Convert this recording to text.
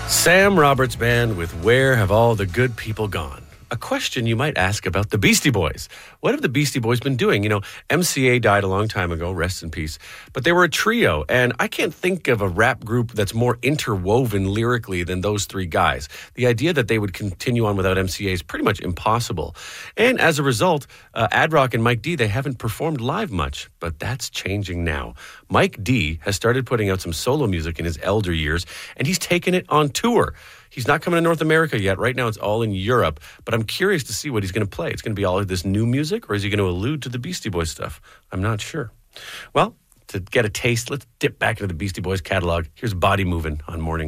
Sam Roberts Band with Where Have All the Good People Gone? A question you might ask about the Beastie Boys. What have the Beastie Boys been doing? You know, MCA died a long time ago, rest in peace. But they were a trio, and I can't think of a rap group that's more interwoven lyrically than those three guys. The idea that they would continue on without MCA is pretty much impossible. And as a result, Ad Rock and Mike D, they haven't performed live much, but that's changing now. Mike D has started putting out some solo music in his elder years, and he's taken it on tour. He's not coming to North America yet. Right now, it's all in Europe. But I'm curious to see what he's going to play. It's going to be all of this new music, or is he going to allude to the Beastie Boys stuff? I'm not sure. Well, to get a taste, let's dip back into the Beastie Boys catalog. Here's Body Movin' on Morning.